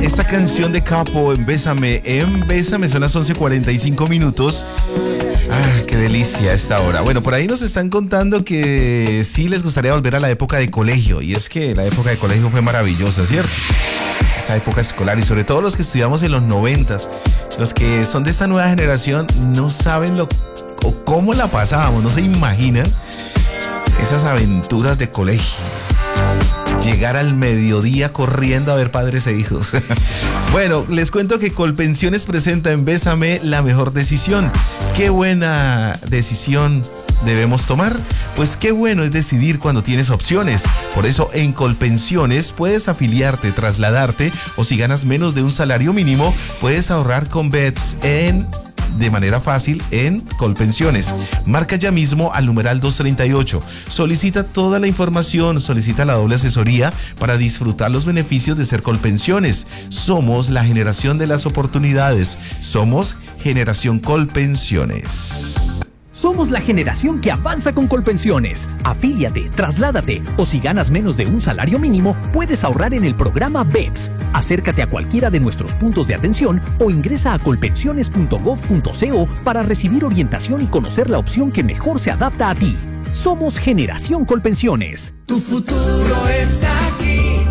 esta canción de Capo en Bésame, son las 11:45 minutos. Ah, qué delicia esta hora. Bueno, por ahí nos están contando que sí les gustaría volver a la época de colegio, y es que la época de colegio fue maravillosa, ¿cierto? Esa época escolar, y sobre todo los que estudiamos en los 90s, los que son de esta nueva generación no saben cómo la pasábamos, no se imaginan esas aventuras de colegio. Llegar al mediodía corriendo a ver Padres e Hijos. Bueno, les cuento que Colpensiones presenta en Bésame la mejor decisión. ¿Qué buena decisión debemos tomar? Pues qué bueno es decidir cuando tienes opciones. Por eso en Colpensiones puedes afiliarte, trasladarte, o si ganas menos de un salario mínimo, puedes ahorrar con Bets de manera fácil en Colpensiones. Marca ya mismo al numeral 238. Solicita toda la información, solicita la doble asesoría para disfrutar los beneficios de ser Colpensiones. Somos la generación de las oportunidades. Somos Generación Colpensiones. Somos la generación que avanza con Colpensiones. Afíliate, trasládate, o si ganas menos de un salario mínimo, puedes ahorrar en el programa BEPS. Acércate a cualquiera de nuestros puntos de atención o ingresa a colpensiones.gov.co para recibir orientación y conocer la opción que mejor se adapta a ti. Somos Generación Colpensiones. Tu futuro está aquí.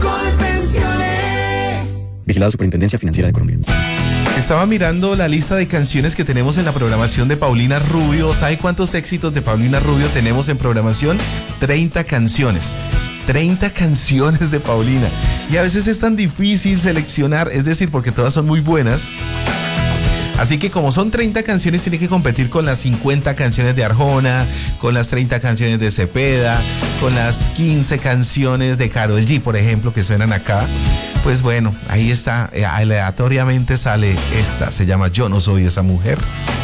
Colpensiones. Vigilado Superintendencia Financiera de Colombia. Estaba mirando la lista de canciones que tenemos en la programación de Paulina Rubio. ¿Sabe cuántos éxitos de Paulina Rubio tenemos en programación? 30 canciones. 30 canciones de Paulina. Y a veces es tan difícil seleccionar, es decir, porque todas son muy buenas. Así que como son 30 canciones, tiene que competir con las 50 canciones de Arjona, con las 30 canciones de Cepeda, con las 15 canciones de Karol G, por ejemplo, que suenan acá. Pues bueno, ahí está, aleatoriamente sale esta, se llama Yo no soy esa mujer.